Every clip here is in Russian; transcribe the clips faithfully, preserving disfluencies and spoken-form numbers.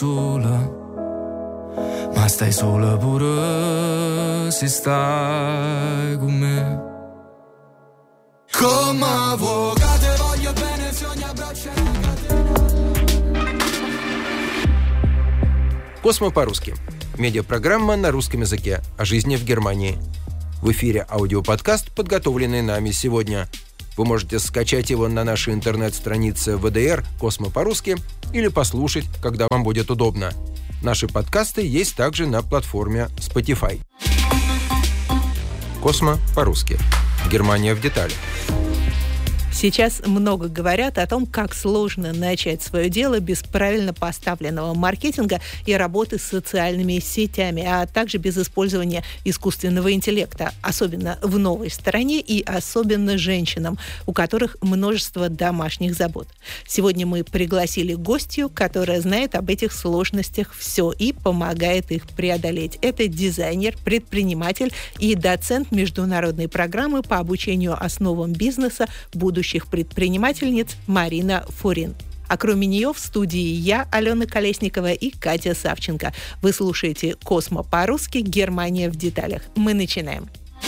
sola, ma stai sola pure se stai con me. Come avvocate voglio bene se ogni abbraccio è una catena. «Космо по-русски» – медиапрограмма на русском языке о жизни в Германии. В эфире аудиоподкаст, подготовленный нами сегодня. Вы можете скачать его на нашей интернет-странице вэ дэ эр «Космо по-русски» или послушать, когда вам будет удобно. Наши подкасты есть также на платформе Spotify. «Космо по-русски». Германия в деталях. Сейчас много говорят о том, как сложно начать свое дело без правильно поставленного маркетинга и работы с социальными сетями, а также без использования искусственного интеллекта, особенно в новой стране и особенно женщинам, у которых множество домашних забот. Сегодня мы пригласили гостью, которая знает об этих сложностях все и помогает их преодолеть. Это дизайнер, предприниматель и доцент международной программы по обучению основам бизнеса будущих предпринимательниц Марина Фурин. А кроме нее в студии я, Алена Колесникова и Катя Савченко. Вы слушаете «Космо по-русски. Германия в деталях». Мы начинаем.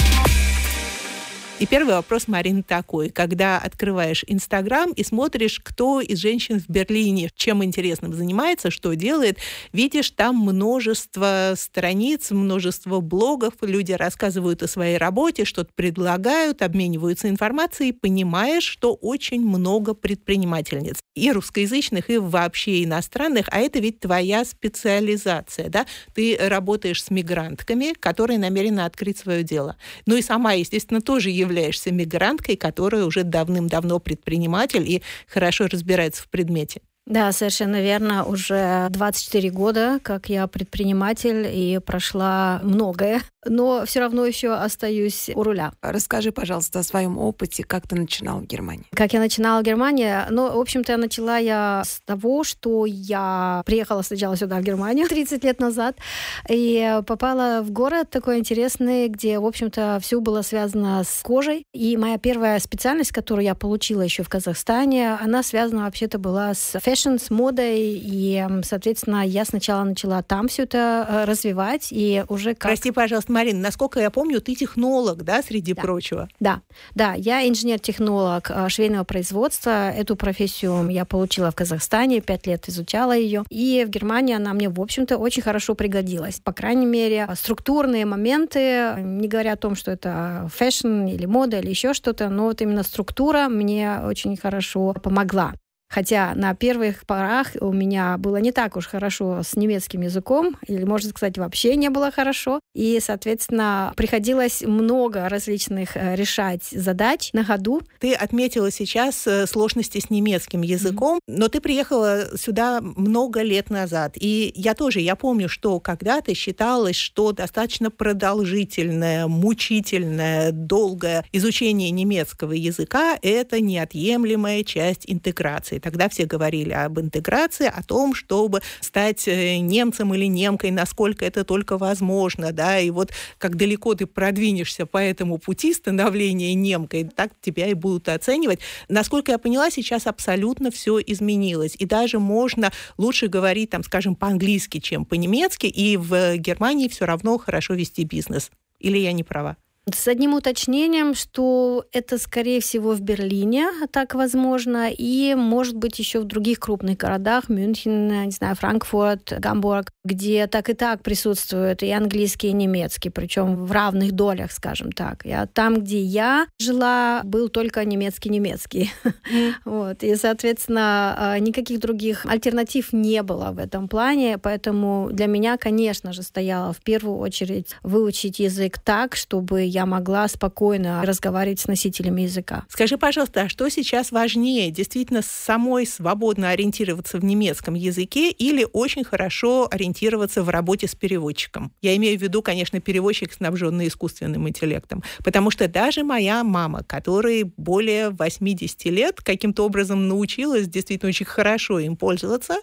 И первый вопрос, Марина, такой. Когда открываешь Инстаграм и смотришь, кто из женщин в Берлине чем интересным занимается, что делает, видишь там множество страниц, множество блогов, люди рассказывают о своей работе, что-то предлагают, обмениваются информацией, понимаешь, что очень много предпринимательниц. И русскоязычных, и вообще иностранных, а это ведь твоя специализация, да? Ты работаешь с мигрантками, которые намерены открыть свое дело. Ну и сама, естественно, тоже являешься являешься мигранткой, которая уже давным-давно предприниматель и хорошо разбирается в предмете. Да, совершенно верно. Уже двадцать четыре года, как я предприниматель, и прошла многое, но все равно еще остаюсь у руля. Расскажи, пожалуйста, о своем опыте, как ты начинала в Германии. Как я начинала в Германии? Ну, в общем-то, начала я с того, что я приехала сначала сюда, в Германию, тридцать лет назад, и попала в город такой интересный, где, в общем-то, все было связано с кожей. И моя первая специальность, которую я получила еще в Казахстане, она связана вообще-то была с фэшн, с модой, и, соответственно, я сначала начала там все это развивать, и уже как... Прости, пожалуйста, Марина, насколько я помню, ты технолог, да, среди да. прочего? Да, да, я инженер-технолог швейного производства. Эту профессию я получила в Казахстане, пять лет изучала ее, и в Германии она мне, в общем-то, очень хорошо пригодилась. По крайней мере, структурные моменты, не говоря о том, что это фэшн или мода или еще что-то, но вот именно структура мне очень хорошо помогла. Хотя на первых порах у меня было не так уж хорошо с немецким языком, или, можно сказать, вообще не было хорошо. И, соответственно, приходилось много различных решать задач на ходу. Ты отметила сейчас сложности с немецким языком, mm-hmm. но ты приехала сюда много лет назад. И я тоже, я помню, что когда-то считалось, что достаточно продолжительное, мучительное, долгое изучение немецкого языка – это неотъемлемая часть интеграции. Тогда все говорили об интеграции, о том, чтобы стать немцем или немкой, насколько это только возможно, да, и вот как далеко ты продвинешься по этому пути становления немкой, так тебя и будут оценивать. Насколько я поняла, сейчас абсолютно все изменилось, и даже можно лучше говорить, там, скажем, по-английски, чем по-немецки, и в Германии все равно хорошо вести бизнес. Или я не права? С одним уточнением, что это, скорее всего, в Берлине так возможно, и, может быть, еще в других крупных городах, Мюнхен, не знаю, Франкфурт, Гамбург, где так и так присутствуют и английский, и немецкий, причем в равных долях, скажем так. А там, где я жила, был только немецкий-немецкий. Mm. Вот. И, соответственно, никаких других альтернатив не было в этом плане, поэтому для меня, конечно же, стояло в первую очередь выучить язык так, чтобы я могла спокойно разговаривать с носителями языка. Скажи, пожалуйста, а что сейчас важнее? Действительно, самой свободно ориентироваться в немецком языке или очень хорошо ориентироваться в работе с переводчиком? Я имею в виду, конечно, переводчик, снабженный искусственным интеллектом. Потому что даже моя мама, которой более восемьдесят лет, каким-то образом научилась действительно очень хорошо им пользоваться,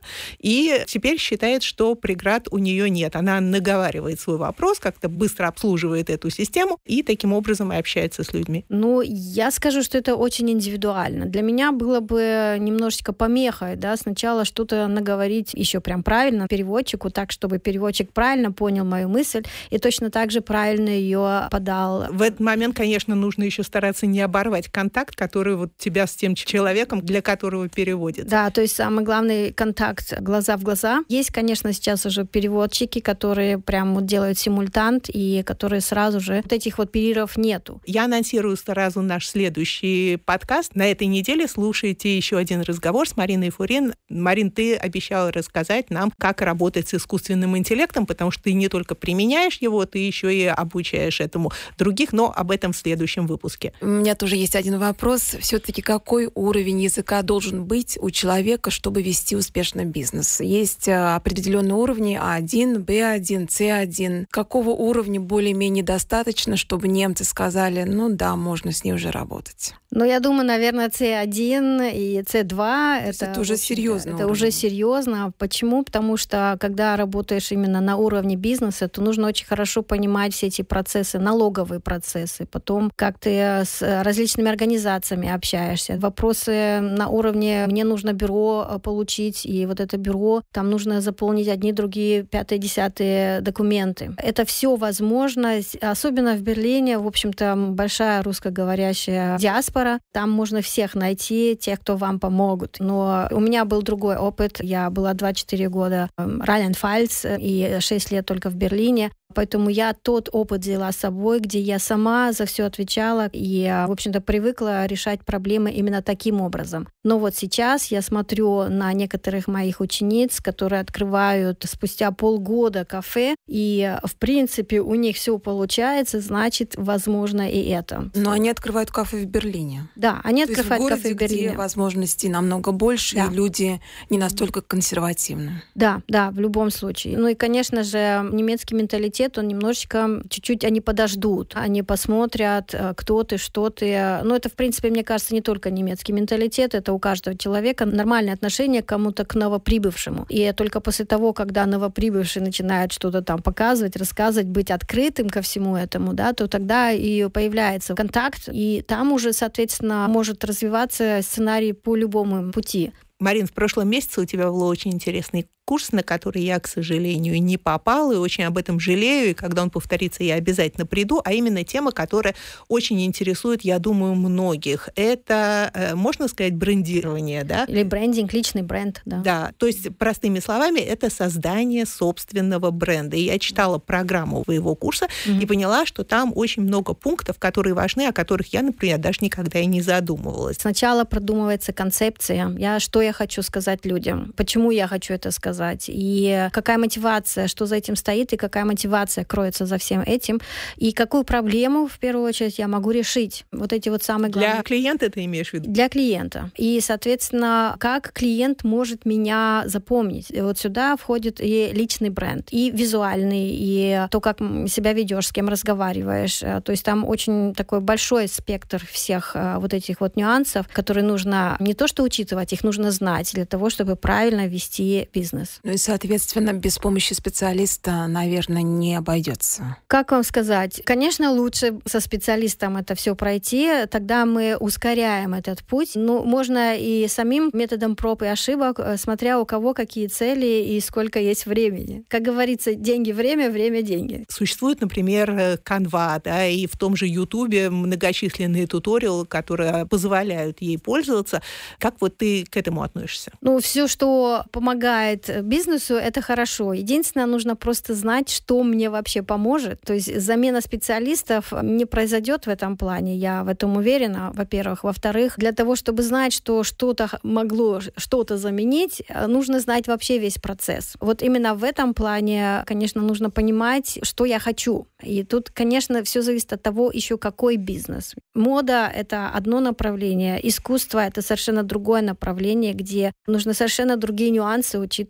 и теперь считает, что преград у нее нет. Она наговаривает свой вопрос, как-то быстро обслуживает эту систему и и таким образом и общается с людьми? Ну, я скажу, что это очень индивидуально. Для меня было бы немножечко помехой, да, сначала что-то наговорить еще прям правильно переводчику, так, чтобы переводчик правильно понял мою мысль и точно так же правильно ее подал. В этот момент, конечно, нужно еще стараться не оборвать контакт, который вот тебя с тем человеком, для которого переводится. Да, то есть самый главный контакт глаза в глаза. Есть, конечно, сейчас уже переводчики, которые прям вот делают симультант и которые сразу же... Вот этих вот перерывов нету. Я анонсирую сразу наш следующий подкаст. На этой неделе слушайте еще один разговор с Мариной Фурин. Марин, ты обещала рассказать нам, как работать с искусственным интеллектом, потому что ты не только применяешь его, ты еще и обучаешь этому других, но об этом в следующем выпуске. У меня тоже есть один вопрос. Все-таки какой уровень языка должен быть у человека, чтобы вести успешно бизнес? Есть определенные уровни А один, Бэ один, Цэ один. Какого уровня более-менее достаточно, чтобы немцы сказали, ну да, можно с ней уже работать? Ну, я думаю, наверное, Цэ один и Цэ два это, это уже серьезно. Это уже серьезно. Почему? Потому что когда работаешь именно на уровне бизнеса, то нужно очень хорошо понимать все эти процессы, налоговые процессы, потом как ты с различными организациями общаешься. Вопросы на уровне «мне нужно бюро получить», и вот это бюро, там нужно заполнить одни, другие, пятые, десятые документы. Это все возможно, особенно в Берлине, в общем-то, большая русскоговорящая диаспора. Там можно всех найти, тех, кто вам помогут. Но у меня был другой опыт. Я была двадцать четыре года в Райнланд-Пфальц и шесть лет только в Берлине. Поэтому я тот опыт взяла с собой, где я сама за все отвечала и, в общем-то, привыкла решать проблемы именно таким образом. Но вот сейчас я смотрю на некоторых моих учениц, которые открывают спустя полгода кафе, и, в принципе, у них все получается, значит, возможно и это. Но они открывают кафе в Берлине. Да, они То открывают есть в городе, кафе в Берлине. где возможностей намного больше, да. И люди не настолько консервативны. Да, да, в любом случае. Ну и, конечно же, немецкий менталитет, он немножечко, чуть-чуть они подождут, они посмотрят, кто ты, что ты. Ну, это, в принципе, мне кажется, не только немецкий менталитет, это у каждого человека нормальное отношение к кому-то, к новоприбывшему. И только после того, когда новоприбывший начинает что-то там показывать, рассказывать, быть открытым ко всему этому, да, то тогда и появляется контакт, и там уже, соответственно, может развиваться сценарий по любому пути. Марин, в прошлом месяце у тебя был очень интересный курс, на который я, к сожалению, не попала, и очень об этом жалею, и когда он повторится, я обязательно приду, а именно тема, которая очень интересует, я думаю, многих. Это, можно сказать, брендирование, да? Или брендинг, личный бренд, да. Да, то есть, простыми словами, это создание собственного бренда. И я читала программу твоего курса mm-hmm. и поняла, что там очень много пунктов, которые важны, о которых я, например, даже никогда и не задумывалась. Сначала продумывается концепция. Я, что я хочу сказать людям, почему я хочу это сказать, и какая мотивация, что за этим стоит, и какая мотивация кроется за всем этим, и какую проблему, в первую очередь, я могу решить. Вот эти вот самые главные... Для клиента ты имеешь в виду? Для клиента. И, соответственно, как клиент может меня запомнить. И вот сюда входит и личный бренд, и визуальный, и то, как себя ведешь, с кем разговариваешь. То есть там очень такой большой спектр всех вот этих вот нюансов, которые нужно не то что учитывать, их нужно знать для того, чтобы правильно вести бизнес. Ну и, соответственно, без помощи специалиста, наверное, не обойдется. Как вам сказать? Конечно, лучше со специалистом это все пройти, тогда мы ускоряем этот путь. Ну, можно и самим методом проб и ошибок, смотря у кого какие цели и сколько есть времени. Как говорится, деньги, время, время, деньги. Существует, например, Canva, да, и в том же Ютубе многочисленные туториалы, которые позволяют ей пользоваться. Как вот ты к этому относишься? Ну, все, что помогает бизнесу, это хорошо. Единственное, нужно просто знать, что мне вообще поможет. То есть замена специалистов не произойдет в этом плане. Я в этом уверена, во-первых. Во-вторых, для того, чтобы знать, что что-то могло что-то заменить, нужно знать вообще весь процесс. Вот именно в этом плане, конечно, нужно понимать, что я хочу. И тут, конечно, все зависит от того, еще какой бизнес. Мода — это одно направление, искусство — это совершенно другое направление, где нужно совершенно другие нюансы учитывать,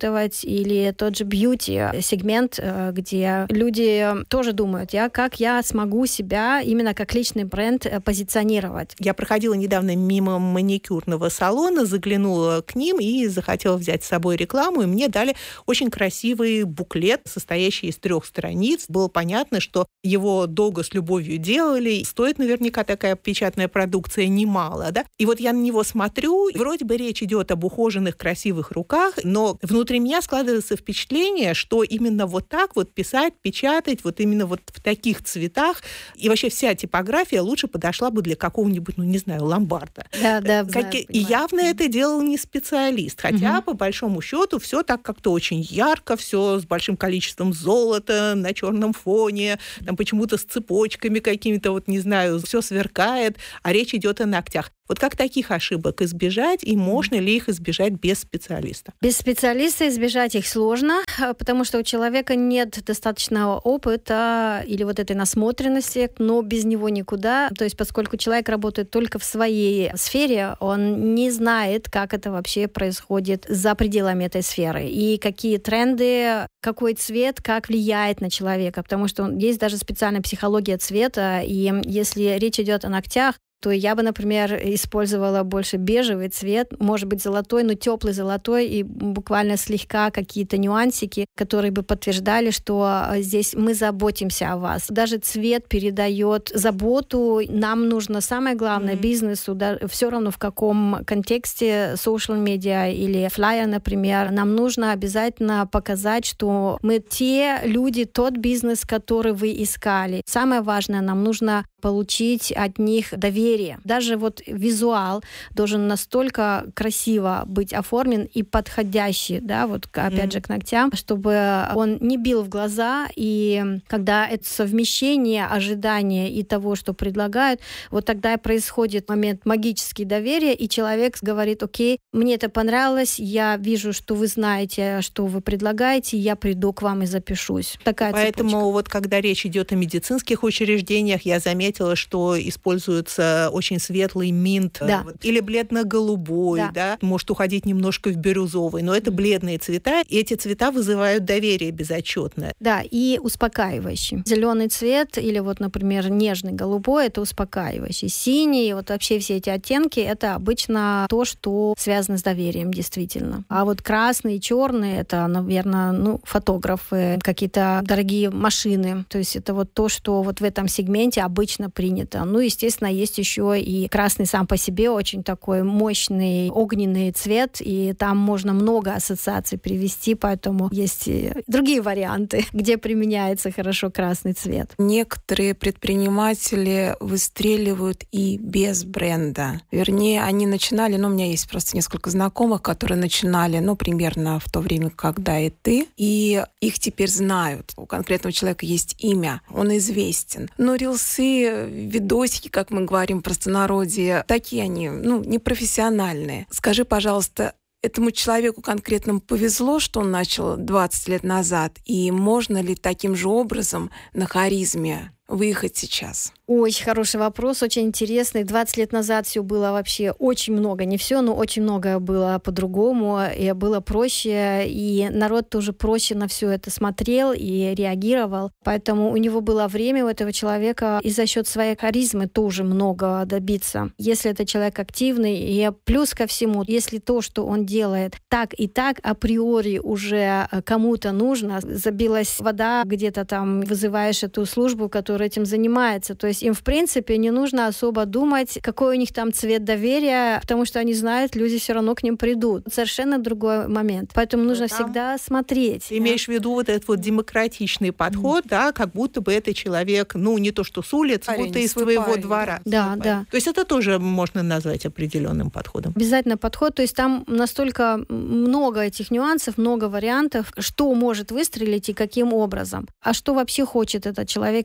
зарабатывать, или тот же бьюти-сегмент, где люди тоже думают, я, как я смогу себя именно как личный бренд позиционировать. Я проходила недавно мимо маникюрного салона, заглянула к ним и захотела взять с собой рекламу, и мне дали очень красивый буклет, состоящий из трех страниц. Было понятно, что его долго с любовью делали. Стоит наверняка такая печатная продукция немало, да? И вот я на него смотрю, и вроде бы речь идет об ухоженных, красивых руках, но внутри меня складывается впечатление, что именно вот так вот писать, печатать, вот именно вот в таких цветах, и вообще вся типография лучше подошла бы для какого-нибудь, ну, не знаю, ломбарда. Да, да, как... знаю, И явно это делал не специалист, хотя, угу. по большому счету, все так как-то очень ярко, все с большим количеством золота на черном фоне, там почему-то с цепочками какими-то, вот не знаю, все сверкает, а речь идет о ногтях. Вот как таких ошибок избежать, и можно ли их избежать без специалиста? Без специалиста избежать их сложно, потому что у человека нет достаточного опыта или вот этой насмотренности, но без него никуда. То есть поскольку человек работает только в своей сфере, он не знает, как это вообще происходит за пределами этой сферы, и какие тренды, какой цвет, как влияет на человека, потому что есть даже специальная психология цвета, и если речь идет о ногтях, то я бы, например, использовала больше бежевый цвет, может быть, золотой, но теплый золотой, и буквально слегка какие-то нюансики, которые бы подтверждали, что здесь мы заботимся о вас. Даже цвет передает заботу. Нам нужно, самое главное, mm-hmm. бизнесу, да, все равно в каком контексте, social media или флайер, например, нам нужно обязательно показать, что мы те люди, тот бизнес, который вы искали. Самое важное, нам нужно получить от них доверие. Даже вот визуал должен настолько красиво быть оформлен и подходящий, да, вот опять mm-hmm. же к ногтям, чтобы он не бил в глаза, и когда это совмещение ожидания и того, что предлагают, вот тогда и происходит момент магического доверия, и человек говорит: окей, мне это понравилось, я вижу, что вы знаете, что вы предлагаете, я приду к вам и запишусь. Такая Поэтому цепочка. Вот когда речь идет о медицинских учреждениях, я заметила, что используется очень светлый минт, да. или бледно-голубой, да. да, может уходить немножко в бирюзовый, но это бледные цвета, и эти цвета вызывают доверие безотчетное. Да, и успокаивающий. Зеленый цвет или вот, например, нежный голубой — это успокаивающий. Синий, вот вообще все эти оттенки — это обычно то, что связано с доверием, действительно. А вот красный и черный — это, наверное, ну, фотографы, какие-то дорогие машины. То есть это вот то, что вот в этом сегменте обычно принято. Ну, естественно, есть еще и красный сам по себе очень такой мощный огненный цвет, и там можно много ассоциаций привести, поэтому есть и другие варианты, где применяется хорошо красный цвет. Некоторые предприниматели выстреливают и без бренда. Вернее, они начинали, ну, у меня есть просто несколько знакомых, которые начинали, ну, примерно в то время, когда и ты, и их теперь знают. У конкретного человека есть имя, он известен. Но рилсы, видосики, как мы говорим в простонародье, такие они, ну, непрофессиональные. Скажи, пожалуйста, этому человеку конкретному повезло, что он начал двадцать лет назад, и можно ли таким же образом на харизме выехать сейчас? Очень хороший вопрос, очень интересный. двадцать лет назад все было вообще очень много, не все, но очень многое было по-другому, и было проще, и народ тоже проще на все это смотрел и реагировал. Поэтому у него было время, у этого человека, и за счет своей харизмы тоже много добиться. Если это человек активный, и плюс ко всему, если то, что он делает так и так, априори уже кому-то нужно, забилась вода, где-то там вызываешь эту службу, которая этим занимается. То есть им, в принципе, не нужно особо думать, какой у них там цвет доверия, потому что они знают, люди все равно к ним придут. Совершенно другой момент. Поэтому нужно там всегда смотреть. Ты имеешь в виду вот этот вот демократичный подход, mm. да, как будто бы это человек, ну, не то что с улицы, парень, будто из твоего парень. двора. Да, да. То есть это тоже можно назвать определенным подходом. Обязательно подход. То есть там настолько много этих нюансов, много вариантов, что может выстрелить и каким образом. А что вообще хочет этот человек этим сказать?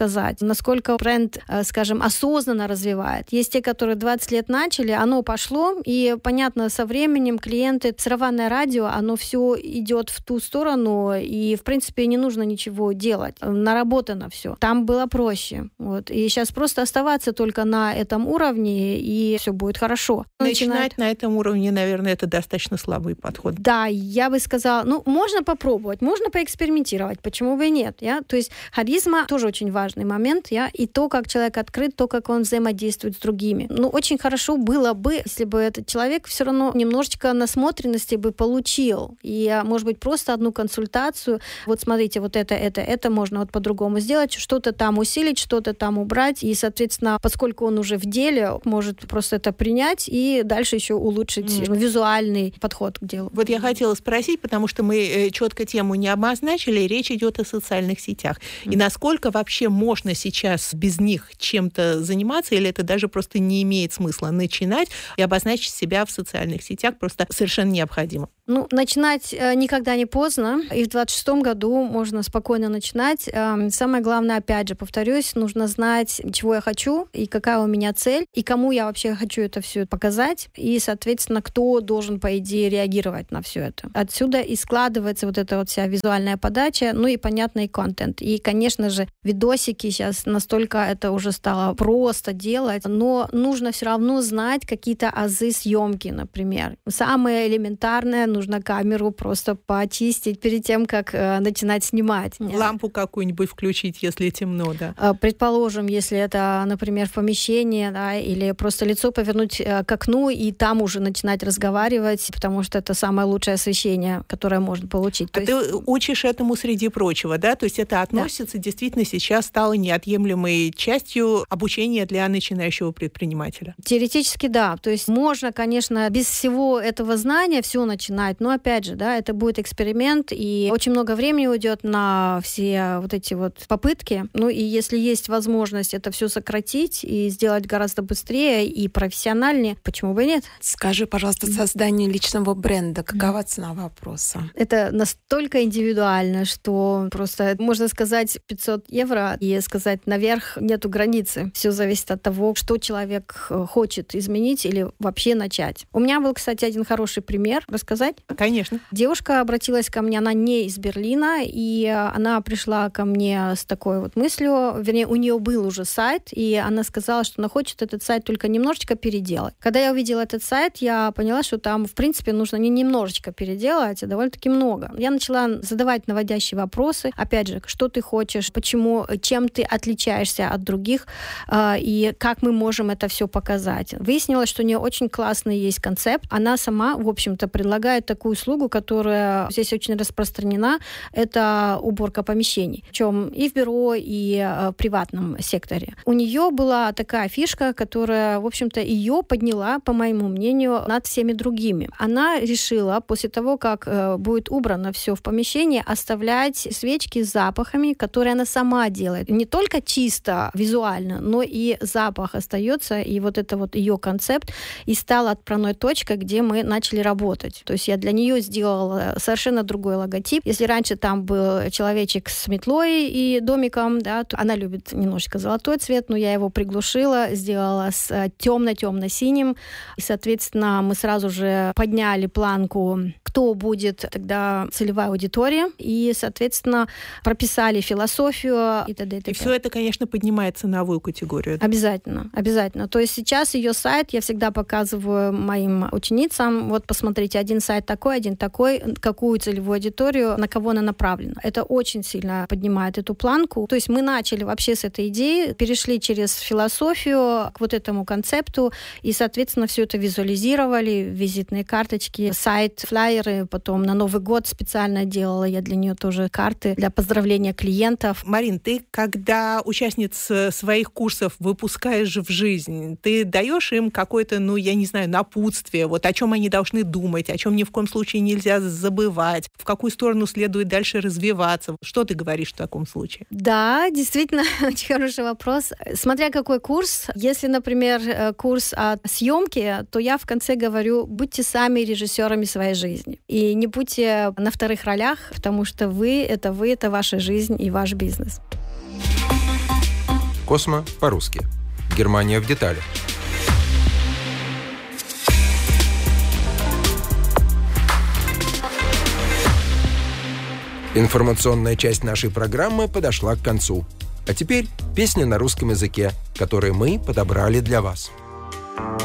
сказать, насколько бренд, скажем, осознанно развивает. Есть те, которые двадцать лет начали, оно пошло, и, понятно, со временем клиенты, сарафанное радио, оно все идет в ту сторону, и, в принципе, не нужно ничего делать. Наработано все. Там было проще. Вот. И сейчас просто оставаться только на этом уровне, и все будет хорошо. Начинать Начинать на этом уровне, наверное, это достаточно слабый подход. Да, я бы сказала, ну, можно попробовать, можно поэкспериментировать, почему бы и нет, я? То есть харизма тоже очень важный момент, я? И то, как человек открыт, то, как он взаимодействует с другими. Ну, очень хорошо было бы, если бы этот человек все равно немножечко насмотренности бы получил, и, может быть, просто одну консультацию, вот смотрите, вот это, это, это можно вот по-другому сделать, что-то там усилить, что-то там убрать, и, соответственно, поскольку он уже в деле, может просто это принять и дальше еще улучшить mm. визуальный подход к делу. Вот я хотела спросить, потому что мы четко тему не обозначили, речь идет о социальных сетях. Mm. И насколько вообще можно сейчас без них чем-то заниматься, или это даже просто не имеет смысла начинать и обозначить себя в социальных сетях просто совершенно необходимо? Ну, начинать э, никогда не поздно, и в двадцать шестом году можно спокойно начинать. Э, самое главное, опять же, повторюсь, нужно знать, чего я хочу, и какая у меня цель, и кому я вообще хочу это все показать, и, соответственно, кто должен, по идее, реагировать на все это. Отсюда и складывается вот эта вот вся визуальная подача, ну и, понятно, и контент. И, конечно же, видосики сейчас настолько это уже стало просто делать, но нужно все равно знать какие-то азы съемки, например. Самое элементарное, нужно камеру просто почистить перед тем, как э, начинать снимать. Лампу какую-нибудь включить, если темно, да? Предположим, если это, например, в помещении, да, или просто лицо повернуть э, к окну и там уже начинать разговаривать, потому что это самое лучшее освещение, которое можно получить. А То ты есть... учишь этому среди прочего, да? То есть это относится, да. Действительно сейчас стало неотъемлемой частью обучения для начинающего предпринимателя? Теоретически, да. То есть можно, конечно, без всего этого знания все начинать, но опять же, да, это будет эксперимент, и очень много времени уйдет на все вот эти вот попытки. Ну и если есть возможность это все сократить и сделать гораздо быстрее и профессиональнее, почему бы и нет? Скажи, пожалуйста, создание личного бренда, какова цена вопроса? Это настолько индивидуально, что просто можно сказать пятьсот евро и сказать наверх нету границы. Все зависит от того, что человек хочет изменить или вообще начать. У меня был, кстати, один хороший пример. Рассказать? Конечно. Девушка обратилась ко мне, она не из Берлина, и она пришла ко мне с такой вот мыслью, вернее, у нее был уже сайт, и она сказала, что она хочет этот сайт только немножечко переделать. Когда я увидела этот сайт, я поняла, что там, в принципе, нужно не немножечко переделать, а довольно-таки много. Я начала задавать наводящие вопросы. Опять же, что ты хочешь, почему, чем ты отличаешься от других, и как мы можем это все показать. Выяснилось, что у нее очень классный есть концепт. Она сама, в общем-то, предлагает такую услугу, которая здесь очень распространена, это уборка помещений. Причем и в бюро, и в приватном секторе. У нее была такая фишка, которая, в общем-то, ее подняла, по моему мнению, над всеми другими. Она решила, после того, как будет убрано все в помещении, оставлять свечки с запахами, которые она сама делает. Не только чисто визуально, но и запах остается, и вот это вот ее концепт и стала отправной точкой, где мы начали работать. То есть я для нее сделала совершенно другой логотип. Если раньше там был человечек с метлой и домиком, да, то она любит немножечко золотой цвет, но я его приглушила, сделала с темно-темно-синим. И, соответственно, мы сразу же подняли планку, кто будет тогда целевая аудитория, и, соответственно, прописали философию и т.д. и т.п. И все это, конечно, поднимает ценовую категорию. Обязательно, обязательно. То есть сейчас ее сайт я всегда показываю моим ученицам. Вот посмотрите, один сайт такой, один такой, какую целевую аудиторию, на кого она направлена. Это очень сильно поднимает эту планку. То есть мы начали вообще с этой идеи, перешли через философию к вот этому концепту, и, соответственно, все это визуализировали, визитные карточки, сайт, флайеры, потом на Новый год специально делала я для нее тоже карты для поздравления клиентов. Марин, ты, когда участниц своих курсов выпускаешь в жизнь, ты даешь им какое-то, ну, я не знаю, напутствие, вот о чем они должны думать, о чем ни в коем случае нельзя забывать, в какую сторону следует дальше развиваться. Что ты говоришь в таком случае? Да, действительно, очень хороший вопрос. Смотря какой курс. Если, например, курс о съемке, то я в конце говорю, будьте сами режиссерами своей жизни. И не будьте на вторых ролях, потому что вы — это вы, это ваша жизнь и ваш бизнес. Космо по-русски. Германия в деталях. Информационная часть нашей программы подошла к концу. А теперь песни на русском языке, которые мы подобрали для вас.